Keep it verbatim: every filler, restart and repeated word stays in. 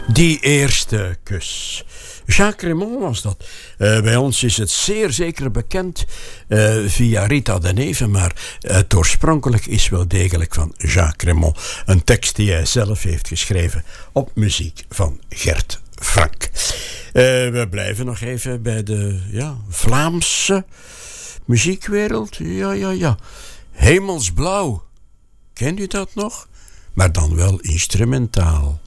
Die eerste kus. Jacques Raymond was dat. Uh, bij ons is het zeer zeker bekend uh, via Rita de Neve, maar het oorspronkelijk is wel degelijk van Jacques Raymond. Een tekst die hij zelf heeft geschreven op muziek van Gert Frank. Uh, we blijven nog even bij de ja, Vlaamse muziekwereld. Ja, ja, ja. Hemelsblauw. Ken u dat nog? Maar dan wel instrumentaal.